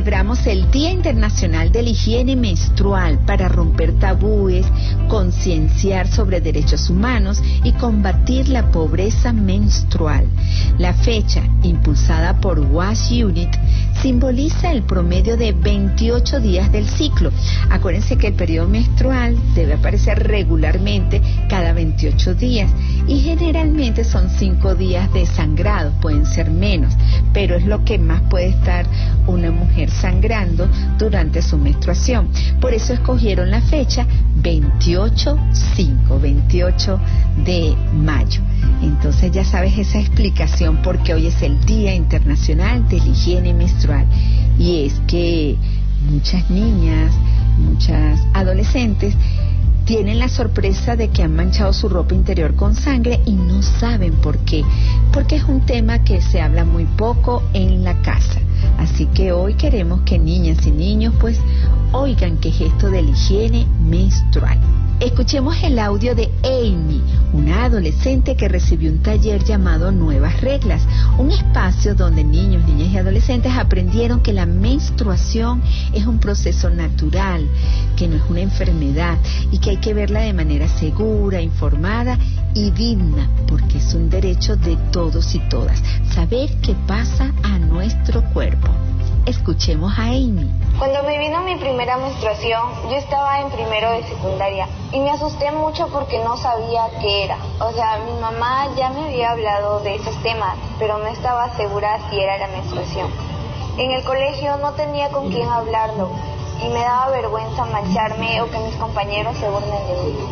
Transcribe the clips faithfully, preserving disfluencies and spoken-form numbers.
celebramos el Día Internacional de la Higiene Menstrual para romper tabúes, concienciar sobre derechos humanos y combatir la pobreza menstrual. La fecha, impulsada por Wash Unit, simboliza el promedio de veintiocho días del ciclo. Acuérdense que el periodo menstrual debe aparecer regularmente cada veintiocho días y generalmente son cinco días de sangrado, pueden ser menos, pero es lo que más puede estar una mujer sangrando durante su menstruación. Por eso escogieron la fecha veintiocho cinco, veintiocho de mayo. Entonces ya sabes esa explicación porque hoy es el Día Internacional de la Higiene Menstrual. Y es que muchas niñas, muchas adolescentes tienen la sorpresa de que han manchado su ropa interior con sangre y no saben por qué, porque es un tema que se habla muy poco en la casa. Así que hoy queremos que niñas y niños pues oigan qué es esto de la higiene menstrual. Escuchemos el audio de Amy, una adolescente que recibió un taller llamado Nuevas Reglas, un espacio donde niños, niñas y adolescentes aprendieron que la menstruación es un proceso natural, que no es una enfermedad y que hay que verla de manera segura, informada y digna, porque es un derecho de todos y todas, saber qué pasa a nuestro cuerpo. Escuchemos a Amy. Cuando me vino mi primera menstruación, yo estaba en primero de secundaria y me asusté mucho porque no sabía qué era. O sea, mi mamá ya me había hablado de esos temas, pero no estaba segura si era la menstruación. En el colegio no tenía con quién hablarlo y me daba vergüenza mancharme o que mis compañeros se burlen de mí.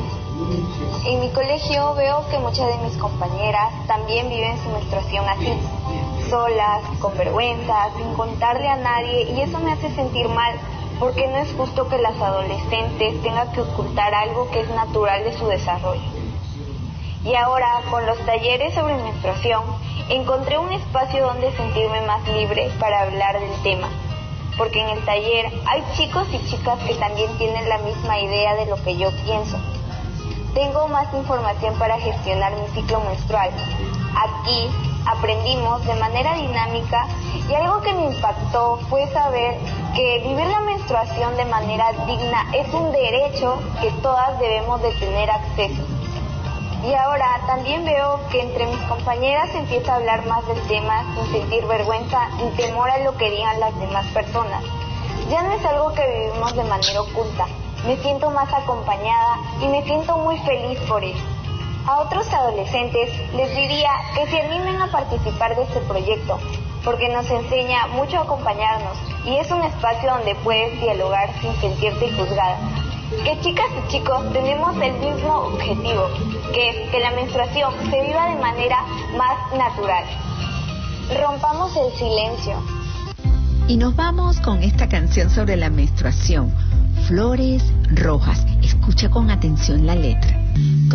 En mi colegio veo que muchas de mis compañeras también viven su menstruación así, solas, con vergüenza, sin contarle a nadie, y eso me hace sentir mal, porque no es justo que las adolescentes tengan que ocultar algo que es natural de su desarrollo. Y ahora, con los talleres sobre menstruación, encontré un espacio donde sentirme más libre para hablar del tema, porque en el taller hay chicos y chicas que también tienen la misma idea de lo que yo pienso. Tengo más información para gestionar mi ciclo menstrual. Aquí aprendimos de manera dinámica y algo que me impactó fue saber que vivir la menstruación de manera digna es un derecho que todas debemos de tener acceso. Y ahora también veo que entre mis compañeras se empieza a hablar más del tema sin sentir vergüenza ni temor a lo que digan las demás personas. Ya no es algo que vivimos de manera oculta. Me siento más acompañada y me siento muy feliz por eso. A otros adolescentes les diría que se animen a participar de este proyecto, porque nos enseña mucho a acompañarnos y es un espacio donde puedes dialogar sin sentirte juzgada. Que chicas y chicos tenemos el mismo objetivo, que es que la menstruación se viva de manera más natural. Rompamos el silencio. Y nos vamos con esta canción sobre la menstruación, Flores Rojas. Escucha con atención la letra.